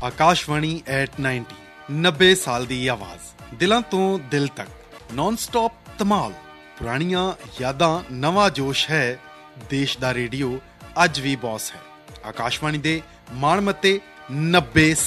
Akashvani at 90 90 ਸਾਲ ਦੀ ਆਵਾਜ਼, ਦਿਲਾਂ ਤੋਂ ਦਿਲ ਤੱਕ, ਨੌਨ ਸਟਾਪ ਧਮਾਲ, ਪੁਰਾਣੀਆਂ ਯਾਦਾਂ, ਨਵਾਂ ਜੋਸ਼ ਹੈ। ਦੇਸ਼ ਦਾ ਰੇਡੀਓ ਅੱਜ ਵੀ ਬੌਸ ਹੈ। ਆਕਾਸ਼ਵਾਣੀ ਦੇ ਮਾਣਮੱਤੇ 90